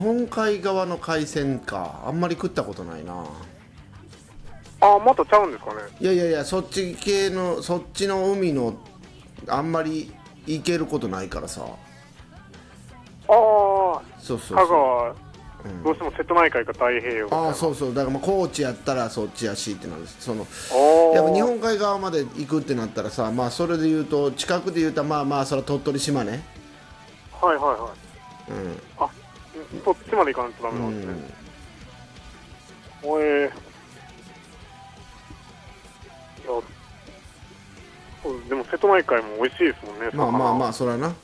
日本海側の海鮮か、あんまり食ったことないな。 ああ、またちゃうんですかね。 いやいやいや、そっち系の、そっちの海のあんまり行けることないからさ。 ああ、 そうそうそう。 香川、どうしても瀬戸内海か太平洋みたいな。 ああ、そうそう。だからまあ高知やったらそっちやしってなる。 あやっぱ日本海側まで行くってなったらさ、まあそれで言うと近くで言うとまあまあそれは鳥取島根。 あ、はいはいはい。あ、そっちまで行かないとダメなんですね。いや、そうでも瀬戸内海も美味しいですもんね、 まあまあまあ。 あそれはな。 はい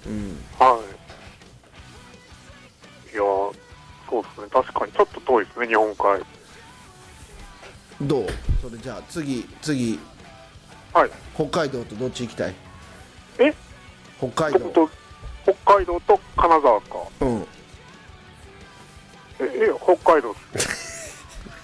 。いや、そうですね。確かにちょっと遠いですね、日本海。 どう？それじゃあ次はい。 北海道とどっち行きたい？ え北海道。 北海道と金沢か。 うん。 北海道っす。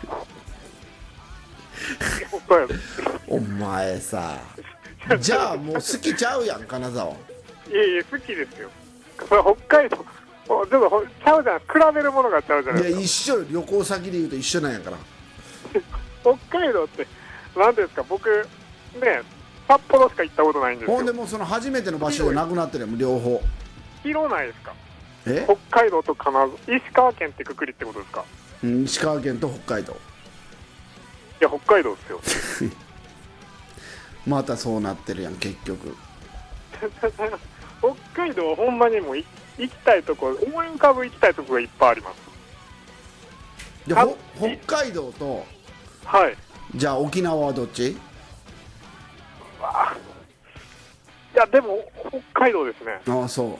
北海道。 お前さ。じゃあもう好きちゃうやん金沢。 いえいえ、好きですよ。それ北海道、ちょっとちゃうじゃん。比べるものがちゃうじゃないいやですか。 一緒よ、旅行先で言うと一緒なんやから。 北海道って、なんですか、僕、ね、札幌しか行ったことないんですよ。 ほんでもうその初めての場所じゃなくなってるよ、両方。 広ないですか。 え？ 北海道と金沢、石川県ってくくりってことですか。 うん、石川県と北海道。 いや、北海道ですよ。 またそうなってるやん結局。 北海道はほんまにもう行きたいとこ、思い浮かぶ行きたいとこがいっぱいあります。 であ北海道とはい。 じゃあ沖縄はどっち？ いや、でも、北海道ですね。 ああそ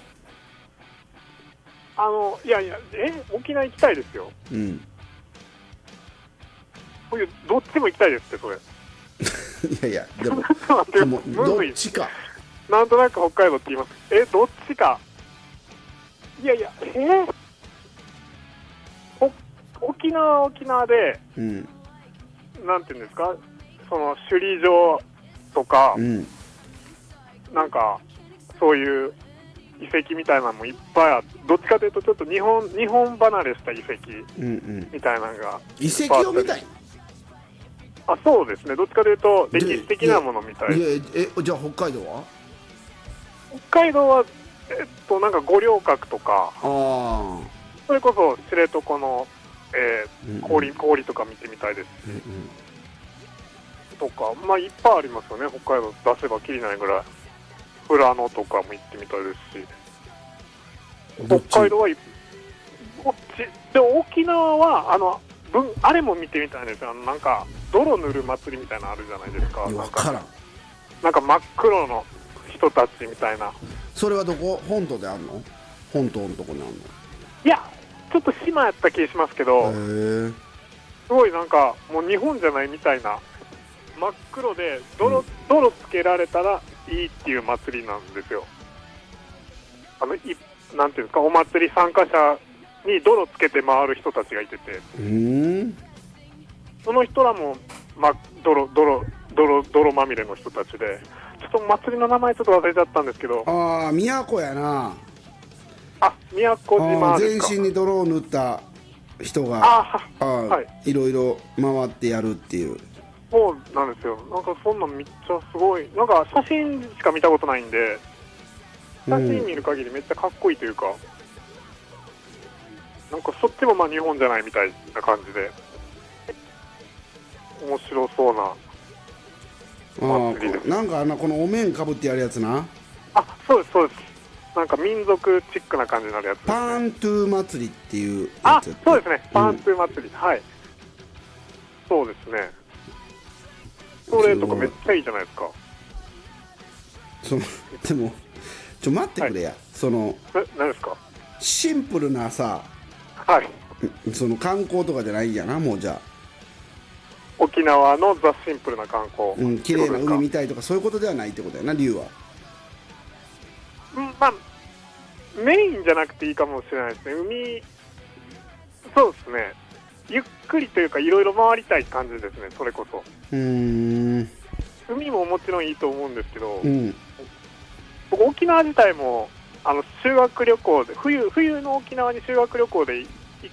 いやいや、沖縄行きたいですよ。 う。うん。 こういう、どっちも行きたいですって、それ。 いやいやでもでもどっちか。 なんとなく北海道って言います。どっちか。いやいや、沖縄は沖縄で、 うん。 なんていうんですか、その首里城とか、 うん。 なんか、そういう遺跡みたいなのもいっぱいあって、どっちかというと、ちょっと日本離れした遺跡うんうん。 みたいなのが遺いっぱいあったり。 跡を見たい。 あ、そうですね。どっちかというと、歴史的なものみたい。 いやじゃあ北海道は？ 北海道は、なんか五稜郭とか、 ああ。 それこそ知床の、 うんうん氷とか見てみたいですうんとか、まあいっぱいありますよね、北海道出せばきりないぐらい。富良野とかも行ってみたいですし、 うん。どっち？ 北海道はこっちで、沖縄はあれも見てみたいですよ。なんか泥塗る祭りみたいなのあるじゃないですか。 分からん。 なんか真っ黒の人たちみたいな。 それはどこ？本島であんの？本島のとこにあんの？ いや、ちょっと島やった気しますけど、 へえ。 すごいなんかもう日本じゃないみたいな、真っ黒で泥つけられたらいいっていう祭りなんですよ。なんていうんですか、お祭り参加者に泥つけて回る人たちがいてて、その人らも、泥まみれの人たちで、ちょっと祭りの名前ちょっと忘れちゃったんですけど、 ああ宮古やな。 宮古島ですか。 全身に泥を塗った人がはいいろいろ回ってやるっていう。 そうなんですよ。なんかそんなんめっちゃすごい、なんか写真しか見たことないんで、写真見る限りめっちゃかっこいいというか、なんかそっちもまあ日本じゃないみたいな感じで、面白そうな祭りです。 なんかこのお面かぶってやるやつな。 そうですそうです。なんか民族チックな感じになるやつですね。 パーントゥー祭りっていうやつ。 そうですね。パーントゥー祭り、はい。そうですね。それとかめっちゃいいじゃないですか。 でも待ってくれや、はい、 何ですか。 シンプルなさ、 はい、 観光とかじゃないんやな。もうじゃあ沖縄のザ・シンプルな観光、 綺麗な海見たいとかそういうことではないってことやな、理由は。 まあメインじゃなくていいかもしれないですね。そうですね、ゆっくりというかいろいろ回りたい感じですね。それこそ海ももちろんいいと思うんですけど、僕沖縄自体も修学旅行で冬の沖縄に修学旅行で